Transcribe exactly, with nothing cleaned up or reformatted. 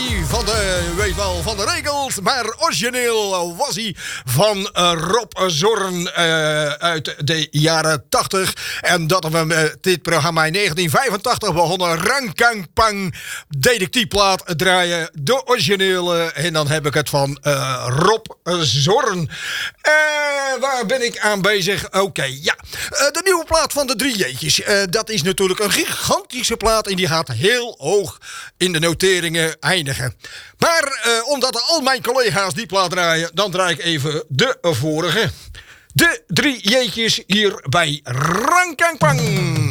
van de, weet wel, van de regels, maar origineel was hij van uh, Rob Zorn uh, uit de jaren tachtig. En dat we met dit programma in negentien vijfentachtig begonnen. Rang Kang Pang, deed ik die plaat draaien, de originele. En dan heb ik het van uh, Rob Zorn. Uh, waar ben ik aan bezig? Oké, okay, ja. Uh, de nieuwe plaat van de drie J'tjes. Uh, dat is natuurlijk een gigantische plaat en die gaat heel hoog in de noteringen eindigen. Maar uh, omdat al mijn collega's die plaat draaien, dan draai ik even de vorige. De drie J'tjes hier bij Rang Kang Pang.